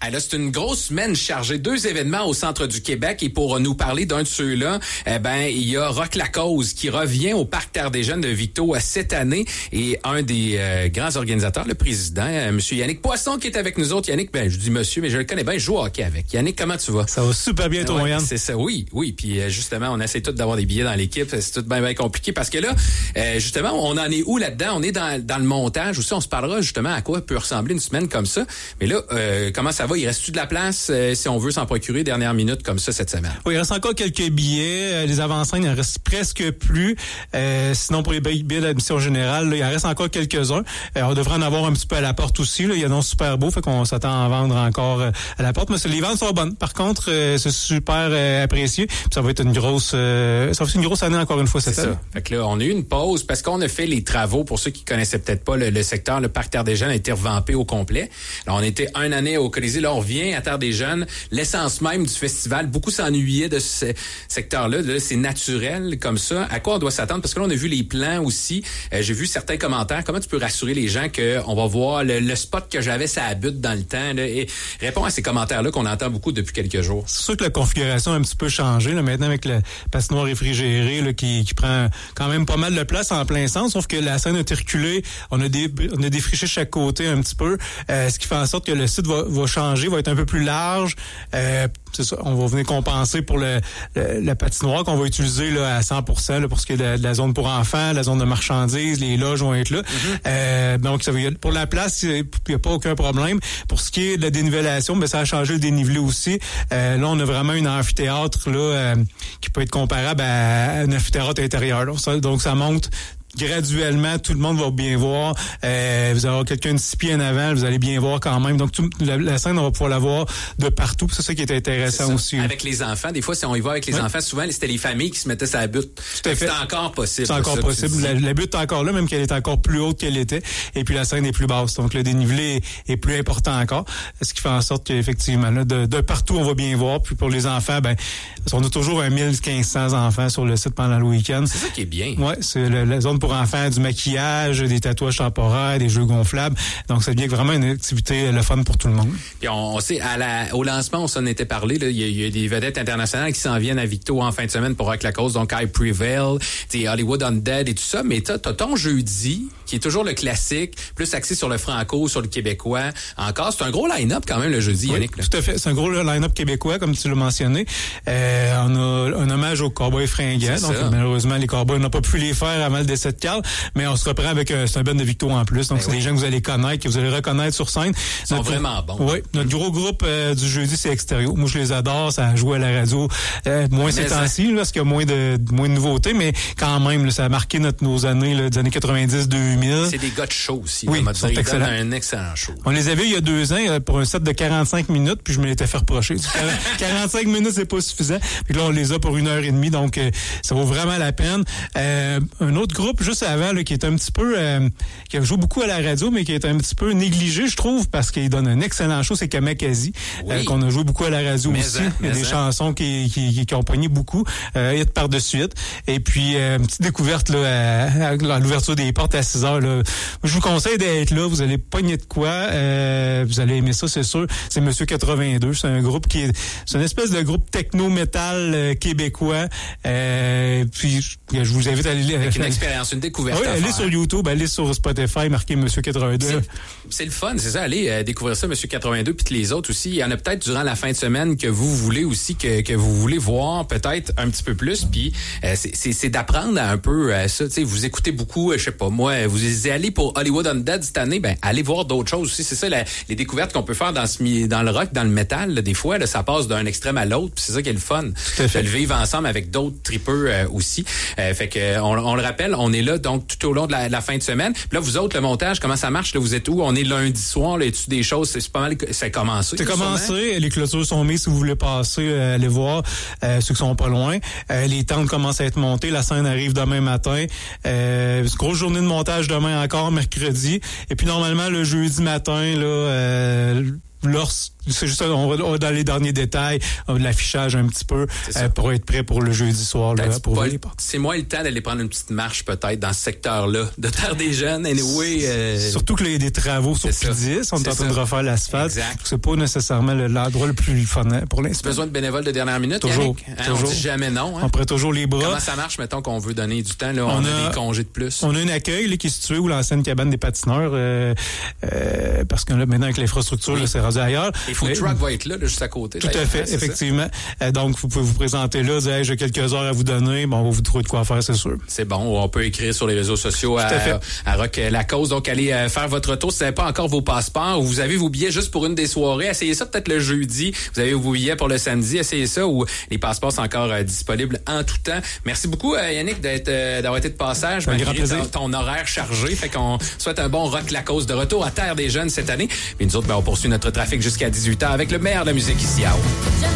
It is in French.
Là, c'est une grosse semaine chargée. 2 événements au centre du Québec. Et pour nous parler d'un de ceux-là, il y a Rock la Cause qui revient au Parc Terre des Jeunes de Victo cette année. Et un des grands organisateurs, le président, M. Yannick Poisson, qui est avec nous autres. Yannick, je dis monsieur, mais je le connais bien, je joue au hockey avec. Yannick, comment tu vas? Ça va super bien, toi, Yann. C'est ça, oui. Puis justement, on essaie tous d'avoir des billets dans l'équipe. C'est tout bien compliqué parce que là, justement, on en est où là-dedans? On est dans le montage aussi. On se parlera justement à quoi peut ressembler une semaine comme ça. Mais là, comment ça va? Il reste-tu de la place si on veut s'en procurer dernière minute comme ça cette semaine? Oui, il reste encore quelques billets. Les avant-scènes, il en reste presque plus. Sinon, pour les billets d'admission générale, là, il en reste encore quelques-uns. On devrait en avoir un petit peu à la porte aussi. Là. Il annonce super beau, fait qu'on s'attend à vendre encore à la porte. Mais les ventes sont bonnes. Par contre, c'est super apprécié. Puis ça va être une grosse année encore une fois cette année. Fait que là, on a eu une pause parce qu'on a fait les travaux. Pour ceux qui connaissaient peut-être pas le secteur, le Parc Terre des Jeunes a été revampé au complet. Là, on était une année au Colisée. Là, on revient à Terre des Jeunes. L'essence même du festival. Beaucoup s'ennuyaient de ce secteur-là. Là, c'est naturel comme ça. À quoi on doit s'attendre? Parce que là, on a vu les plans aussi. J'ai vu certains commentaires. Comment tu peux rassurer les gens qu'on va voir le spot que j'avais, ça habite dans le temps? Là, et réponds à ces commentaires-là qu'on entend beaucoup depuis quelques jours. C'est sûr que la configuration a un petit peu changé. Là, maintenant, avec le patinoire réfrigéré là, qui prend quand même pas mal de place en plein centre. Sauf que la scène a été reculée. On a défriché chaque côté un petit peu. Ce qui fait en sorte que le site va changer, va être un peu plus large. C'est ça, on va venir compenser pour la patinoire qu'on va utiliser là, à 100% là, pour ce qui est de la zone pour enfants, la zone de marchandises, les loges vont être là. Donc, ça veut, pour la place, il n'y a pas aucun problème. Pour ce qui est de la dénivellation, ça a changé le dénivelé aussi. Là, on a vraiment un amphithéâtre là, qui peut être comparable à un amphithéâtre intérieur. Donc, ça monte graduellement, tout le monde va bien voir. Vous allez avoir quelqu'un de 6 pieds en avant, vous allez bien voir quand même. Donc, la scène, on va pouvoir la voir de partout. C'est ça qui est intéressant aussi. Avec les enfants, des fois, si on y va avec les enfants, souvent, c'était les familles qui se mettaient sur la butte. Tout à fait. C'est encore possible. C'est encore possible. La butte est encore là, même qu'elle est encore plus haute qu'elle était. Et puis, la scène est plus basse. Donc, le dénivelé est plus important encore. Ce qui fait en sorte qu'effectivement, là, de partout, on va bien voir. Puis, pour les enfants, on a toujours 1500 enfants sur le site pendant le week-end. C'est ça qui est bien. Oui, c'est la zone pour enfants, du maquillage, des tatouages temporaires, des jeux gonflables. Donc, ça devient vraiment une activité le fun pour tout le monde. Puis on sait, au lancement, on s'en était parlé, là, il y a des vedettes internationales qui s'en viennent à Victo en fin de semaine pour Rock la Cause, donc I Prevail, Hollywood Undead et tout ça, mais t'as ton jeudi, qui est toujours le classique, plus axé sur le franco, sur le québécois. Encore, c'est un gros line-up quand même le jeudi, oui, Yannick. Là. Tout à fait, c'est un gros line-up québécois, comme tu l'as mentionné. On a un hommage aux Cowboys fringants, donc malheureusement, les Cowboys n'ont pas pu les faire avant le décès de Carl, mais on se reprend avec un band de Victo en plus, donc c'est des gens que vous allez connaître, que vous allez reconnaître sur scène. Ils sont vraiment bons. Oui, notre gros groupe du jeudi, c'est Extérieur. Moi, je les adore, ça joue à la radio, moins ces temps-ci, parce qu'il y a moins de nouveautés, mais quand même, là, ça a marqué nos années, là, des années 90-2000. C'est des gars de show aussi. Oui, ils sont excellents. Un excellent show. On les avait il y a 2 ans pour un set de 45 minutes, puis je me l'étais fait reprocher. 45 minutes, c'est pas suffisant. Puis là, on les a pour 1h30, donc ça vaut vraiment la peine. Un autre groupe, juste avant, là, qui est un petit peu... qui joue beaucoup à la radio, mais qui est un petit peu négligé, je trouve, parce qu'il donne un excellent show, c'est Kamakazi, qu'on a joué beaucoup à la radio aussi. Il y a des chansons qui ont pogné beaucoup, hit par de suite. Et puis, une petite découverte là, à l'ouverture des portes à 6 heures. Là. Je vous conseille d'être là, vous allez pogner de quoi. Vous allez aimer ça, c'est sûr. C'est Monsieur 82, c'est un groupe c'est une espèce de groupe techno-métal québécois. Puis, je vous invite à aller... Avec une expérience, une découverte. Oui, allez sur YouTube, allez sur Spotify, marquez Monsieur 82. C'est le fun, c'est ça. Allez découvrir ça, Monsieur 82, puis les autres aussi. Il y en a peut-être durant la fin de semaine que vous voulez aussi, que vous voulez voir peut-être un petit peu plus. Puis c'est d'apprendre un peu ça. Tu sais, vous écoutez beaucoup, je sais pas moi, vous allez pour Hollywood Undead cette année, allez voir d'autres choses aussi. C'est ça les découvertes qu'on peut faire dans le rock, dans le métal. Là, des fois, là, ça passe d'un extrême à l'autre. Puis c'est ça qui est le fun. De le vivre ensemble avec d'autres tripeux aussi. Fait que on le rappelle, on est là donc tout au long de la fin de semaine. Puis là, vous autres, le montage, comment ça marche? Là, vous êtes où? On est lundi soir, là, y-a-tu des choses? C'est pas mal, ça a commencé. C'est commencé. Les clôtures sont mises si vous voulez passer, aller voir ceux qui sont pas loin. Les tentes commencent à être montées. La scène arrive demain matin. C'est une grosse journée de montage demain encore, mercredi. Et puis normalement, le jeudi matin, là, c'est juste, on va dans les derniers détails, de l'affichage un petit peu, pour être prêt pour le jeudi soir. Là, pour c'est moins le temps d'aller prendre une petite marche peut-être dans ce secteur-là, de Terre des Jeunes. Anyway, surtout qu'il y a des travaux sur P10, on est en train de refaire l'asphalte. Exact. C'est pas nécessairement l'endroit le plus fun pour l'instant. Tu as besoin de bénévoles de dernière minute, toujours, toujours. On dit jamais non. Hein? On prend toujours les bras. Comment ça marche, mettons qu'on veut donner du temps, là, on a des congés de plus? On a un accueil là, qui est situé où l'ancienne cabane des patineurs, parce que là, maintenant avec l'infrastructure, là, c'est rendu ailleurs. Et food truck va être là, juste à côté. Tout à fait, effectivement. Donc, vous pouvez vous présenter là, dire, hey, j'ai quelques heures à vous donner, bon, on va vous trouver de quoi faire, c'est sûr. C'est bon, on peut écrire sur les réseaux sociaux à Rock La Cause. Donc, allez faire votre tour. Si vous n'avez pas encore vos passeports ou vous avez vos billets juste pour une des soirées, essayez ça peut-être le jeudi. Vous avez vos billets pour le samedi, essayez ça, ou les passeports sont encore disponibles en tout temps. Merci beaucoup, Yannick, d'avoir été de passage, malgré ton horaire chargé. Fait qu'on souhaite un bon Rock La Cause de retour à Terre des Jeunes cette année. Puis nous autres, on poursuit notre trafic jusqu'à 18h avec le meilleur de la musique ici à Haut.